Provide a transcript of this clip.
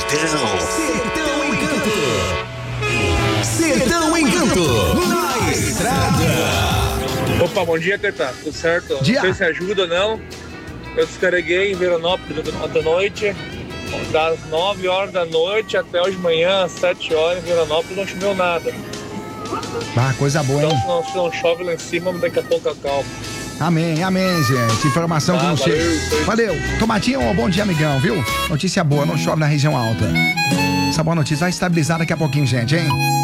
Sertão Encanto. Sertão Encanto. Na estrada. Opa, bom dia, Teta. Tudo certo? Dia. Não sei se ajuda ou não. Eu descarreguei em Veranópolis ontem à noite. Das 9 horas da noite até hoje de manhã, às 7 horas, em Veranópolis não choveu nada. Ah, coisa boa, hein? Então, se não chove lá em cima, daqui a pouco acalma. Amém, amém, gente. Informação que não chega. Valeu. Tomatinho, bom dia, amigão, viu? Notícia boa, não chove na região alta. Essa boa notícia vai estabilizar daqui a pouquinho, gente, hein?